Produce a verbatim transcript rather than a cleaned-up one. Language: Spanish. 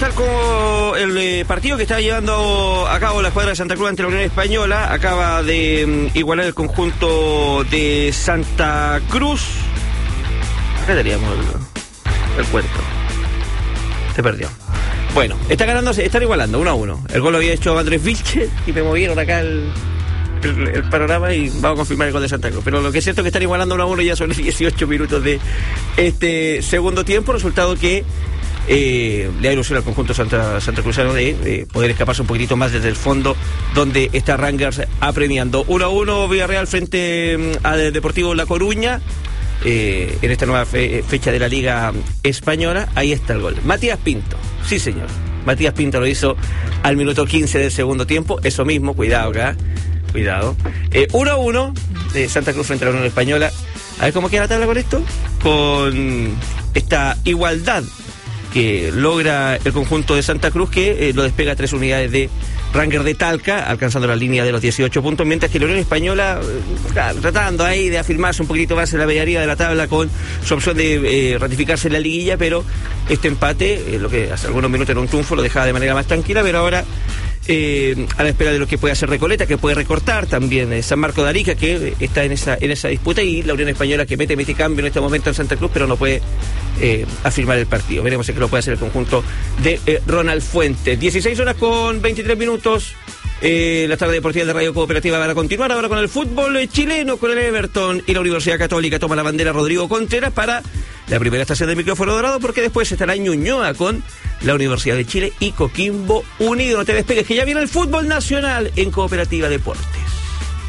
está el, co- el eh, partido que está llevando a cabo la escuadra de Santa Cruz ante la Unión Española. Acaba de mm, igualar el conjunto de Santa Cruz. Acá teníamos el, el cuento. Se perdió. Bueno, está ganando, están igualando, uno a uno. El gol lo había hecho Andrés Vilche y me movieron acá el, el, el panorama y vamos a confirmar el gol de Santa Cruz. Pero lo que es cierto es que están igualando uno a uno ya son dieciocho minutos de este segundo tiempo. Resultado que eh, le da ilusión al conjunto Santa, Santa Cruzano de, de poder escaparse un poquitito más desde el fondo donde está Rangers apremiando. uno a uno Villarreal frente a Deportivo La Coruña. Eh, en esta nueva fe, fecha de la Liga Española. Ahí está el gol. Matías Pinto, sí señor, Matías Pinto lo hizo al minuto quince del segundo tiempo. Eso mismo, cuidado acá, cuidado. eh, uno a uno de Santa Cruz frente a la Unión Española. A ver cómo queda la tabla con esto, con esta igualdad que logra el conjunto de Santa Cruz, que eh, lo despega a tres unidades de Rangers de Talca, alcanzando la línea de los dieciocho puntos, mientras que la Unión Española, eh, claro, tratando ahí de afirmarse un poquito más en la medianía de la tabla con su opción de eh, ratificarse en la liguilla, pero este empate, eh, lo que hace algunos minutos era un triunfo, lo dejaba de manera más tranquila, pero ahora eh, a la espera de lo que puede hacer Recoleta, que puede recortar también eh, San Marco de Arica, que eh, está en esa en esa disputa, y la Unión Española que mete, mete cambio en este momento en Santa Cruz, pero no puede eh, afirmar el partido. Veremos si es que lo puede hacer el conjunto de eh, Ronald Fuentes. dieciséis horas con veintitrés minutos. Eh, la tarde deportiva de Radio Cooperativa va a continuar ahora con el fútbol eh, chileno, con el Everton y la Universidad Católica. Toma la bandera Rodrigo Contreras para la primera estación de Micrófono Dorado, porque después estará Ñuñoa con la Universidad de Chile y Coquimbo Unido. No te despegues, que ya viene el fútbol nacional en Cooperativa Deporte.